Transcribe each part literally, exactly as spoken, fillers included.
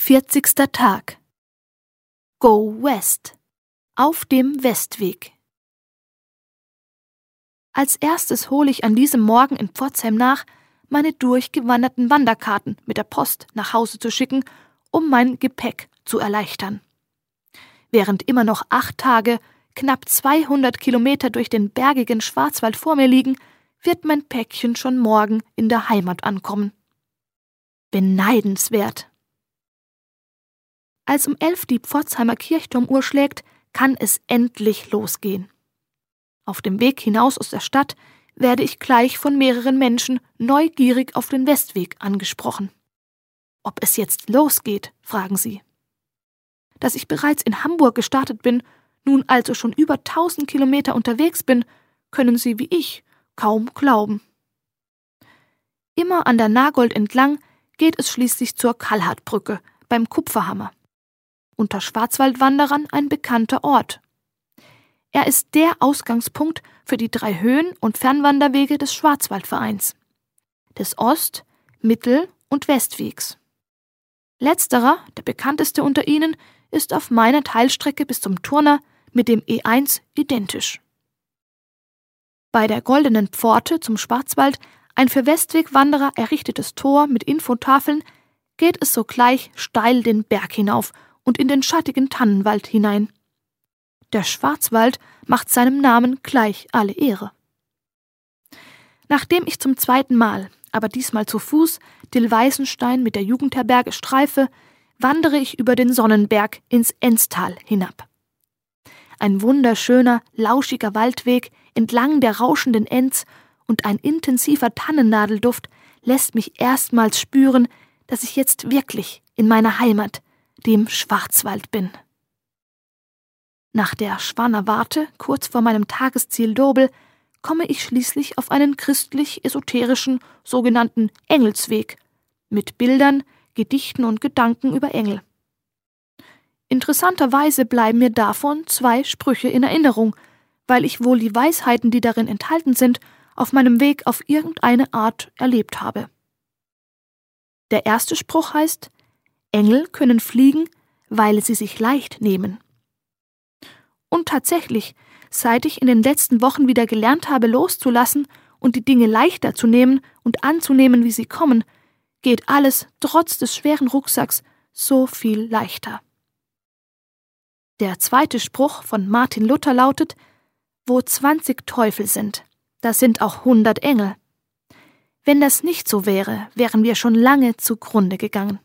vierzigster Tag. Go West. Auf dem Westweg. Als erstes hole ich an diesem Morgen in Pforzheim nach, meine durchgewanderten Wanderkarten mit der Post nach Hause zu schicken, um mein Gepäck zu erleichtern. Während immer noch acht Tage, knapp zweihundert Kilometer durch den bergigen Schwarzwald vor mir liegen, wird mein Päckchen schon morgen in der Heimat ankommen. Beneidenswert. Als um elf die Pforzheimer Kirchturmuhr schlägt, kann es endlich losgehen. Auf dem Weg hinaus aus der Stadt werde ich gleich von mehreren Menschen neugierig auf den Westweg angesprochen. Ob es jetzt losgeht, fragen sie. Dass ich bereits in Hamburg gestartet bin, nun also schon über tausend Kilometer unterwegs bin, können sie wie ich kaum glauben. Immer an der Nagold entlang geht es schließlich zur Kallhardbrücke beim Kupferhammer. Unter Schwarzwaldwanderern ein bekannter Ort. Er ist der Ausgangspunkt für die drei Höhen- und Fernwanderwege des Schwarzwaldvereins, des Ost-, Mittel- und Westwegs. Letzterer, der bekannteste unter ihnen, ist auf meiner Teilstrecke bis zum Turner mit dem E eins identisch. Bei der Goldenen Pforte zum Schwarzwald, ein für Westwegwanderer errichtetes Tor mit Infotafeln, geht es sogleich steil den Berg hinauf und in den schattigen Tannenwald hinein. Der Schwarzwald macht seinem Namen gleich alle Ehre. Nachdem ich zum zweiten Mal, aber diesmal zu Fuß, Dillweißenstein mit der Jugendherberge streife, wandere ich über den Sonnenberg ins Enztal hinab. Ein wunderschöner, lauschiger Waldweg entlang der rauschenden Enz und ein intensiver Tannennadelduft lässt mich erstmals spüren, dass ich jetzt wirklich in meiner Heimat, dem Schwarzwald, bin. Nach der Schwanerwarte, kurz vor meinem Tagesziel Dobel, komme ich schließlich auf einen christlich-esoterischen, sogenannten Engelsweg, mit Bildern, Gedichten und Gedanken über Engel. Interessanterweise bleiben mir davon zwei Sprüche in Erinnerung, weil ich wohl die Weisheiten, die darin enthalten sind, auf meinem Weg auf irgendeine Art erlebt habe. Der erste Spruch heißt: Engel können fliegen, weil sie sich leicht nehmen. Und tatsächlich, seit ich in den letzten Wochen wieder gelernt habe, loszulassen und die Dinge leichter zu nehmen und anzunehmen, wie sie kommen, geht alles trotz des schweren Rucksacks so viel leichter. Der zweite Spruch von Martin Luther lautet: Wo zwanzig Teufel sind, da sind auch hundert Engel. Wenn das nicht so wäre, wären wir schon lange zugrunde gegangen.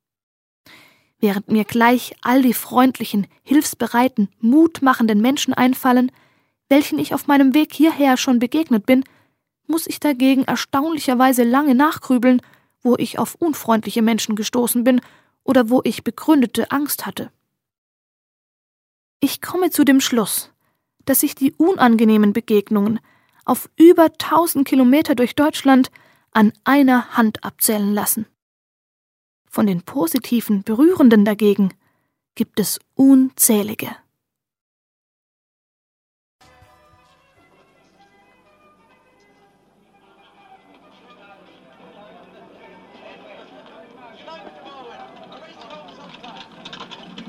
Während mir gleich all die freundlichen, hilfsbereiten, mutmachenden Menschen einfallen, welchen ich auf meinem Weg hierher schon begegnet bin, muss ich dagegen erstaunlicherweise lange nachgrübeln, wo ich auf unfreundliche Menschen gestoßen bin oder wo ich begründete Angst hatte. Ich komme zu dem Schluss, dass sich die unangenehmen Begegnungen auf über tausend Kilometer durch Deutschland an einer Hand abzählen lassen. Von den positiven, berührenden dagegen gibt es unzählige.